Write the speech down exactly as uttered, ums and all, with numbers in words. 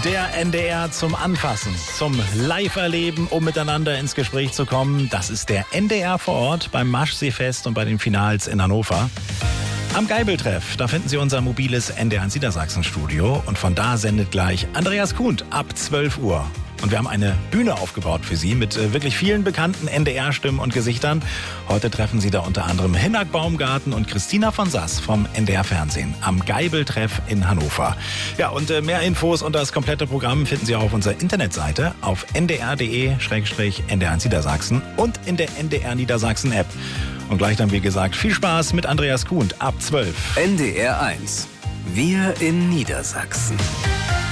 Der N D R zum Anfassen, zum Live-Erleben, um miteinander ins Gespräch zu kommen. Das ist der N D R vor Ort beim Maschseefest und bei den Finals in Hannover. Am Geibeltreff, da finden Sie unser mobiles N D R eins Niedersachsen-Studio. Und von da sendet gleich Andreas Kuhnt ab zwölf Uhr. Und wir haben eine Bühne aufgebaut für Sie mit äh, wirklich vielen bekannten N D R-Stimmen und Gesichtern. Heute treffen Sie da unter anderem Hinak Baumgarten und Christina von Sass vom N D R-Fernsehen am Geibeltreff in Hannover. Ja, und äh, mehr Infos und das komplette Programm finden Sie auch auf unserer Internetseite auf n d r punkt d e slash n d r eins Niedersachsen und in der N D R Niedersachsen-App. Und gleich dann, wie gesagt, viel Spaß mit Andreas Kuhnt ab zwölf. N D R eins. Wir in Niedersachsen.